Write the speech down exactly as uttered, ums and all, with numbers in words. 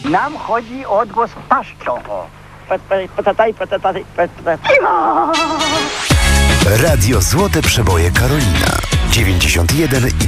Nam chodzi o odgłos paszczą. O. Radio Złote Przeboje Karolina dziewięćdziesiąt jeden i